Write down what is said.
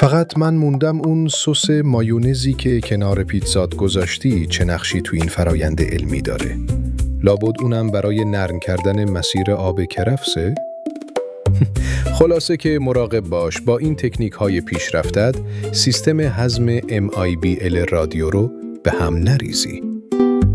فقط من موندم اون سس مایونزی که کنار پیتزات گذاشتی چه نقشی تو این فرایند علمی داره؟ لابد اونم برای نرم کردن مسیر آب کرفسه؟ خلاصه که مراقب باش، با این تکنیک های پیشرفتت سیستم هضم MIBL رادیو رو به هم نریزی.